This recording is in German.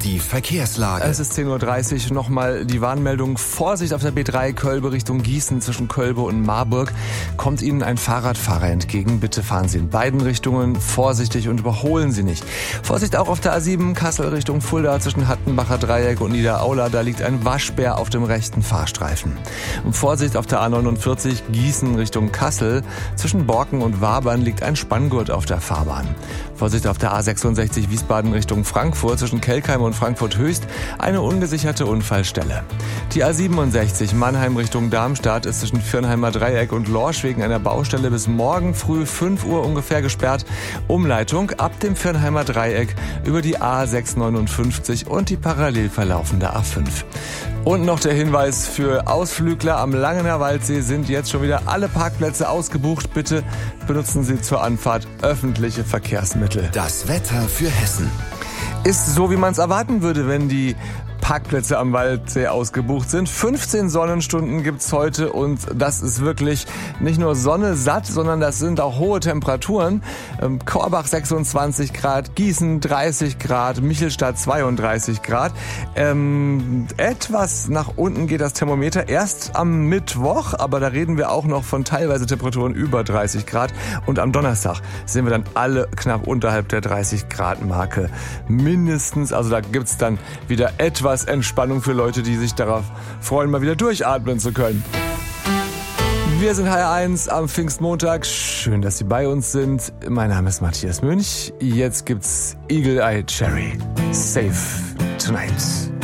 Die Verkehrslage. Es ist 10.30 Uhr. Nochmal die Warnmeldung. Vorsicht auf der B3 Kölbe Richtung Gießen zwischen Kölbe und Marburg. Kommt Ihnen ein Fahrradfahrer entgegen. Bitte fahren Sie in beiden Richtungen vorsichtig und überholen Sie nicht. Vorsicht auch auf der A7 Kassel Richtung Fulda zwischen Hattenbacher Dreieck und Niederaula. Da liegt ein Waschbär auf dem rechten Fahrstreifen. Und Vorsicht auf der A49 Gießen Richtung Kassel. Zwischen Borken und Wabern liegt ein Spanngurt auf der Fahrbahn. Vorsicht auf der A66 Wiesbaden Richtung Frankfurt zwischen Kelkheim und Frankfurt Höchst eine ungesicherte Unfallstelle. Die A67 Mannheim Richtung Darmstadt ist zwischen Viernheimer Dreieck und Lorsch wegen einer Baustelle bis morgen früh 5 Uhr ungefähr gesperrt. Umleitung ab dem Viernheimer Dreieck über die A659 und die parallel verlaufende A5. Und noch der Hinweis für Ausflügler am Langener Waldsee sind jetzt schon wieder alle Parkplätze ausgebucht. Bitte benutzen Sie zur Anfahrt öffentliche Verkehrsmittel. Das Wetter für Hessen. Ist so, wie man es erwarten würde, wenn die Parkplätze am Waldsee ausgebucht sind. 15 Sonnenstunden gibt's heute und das ist wirklich nicht nur Sonne satt, sondern das sind auch hohe Temperaturen. Korbach 26 Grad, Gießen 30 Grad, Michelstadt 32 Grad. Etwas nach unten geht das Thermometer erst am Mittwoch, aber da reden wir auch noch von teilweise Temperaturen über 30 Grad. Und am Donnerstag sind wir dann alle knapp unterhalb der 30 Grad Marke mindestens. Also da gibt's dann wieder etwas Entspannung für Leute, die sich darauf freuen, mal wieder durchatmen zu können. Wir sind HR1 am Pfingstmontag. Schön, dass Sie bei uns sind. Mein Name ist Matthias Münch. Jetzt gibt's Eagle Eye Cherry. Safe Tonight.